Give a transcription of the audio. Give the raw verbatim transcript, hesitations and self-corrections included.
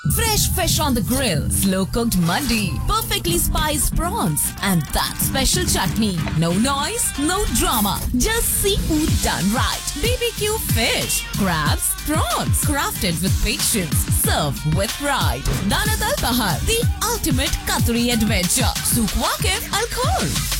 Fresh fish on the grill, slow-cooked mandi, perfectly spiced prawns, and that special chutney. No noise, no drama, just seafood done right. B B Q fish, crabs, prawns, crafted with patience, served with pride. Danat Al Bahar, the ultimate Qatari adventure. Souk Waqif Al Khor.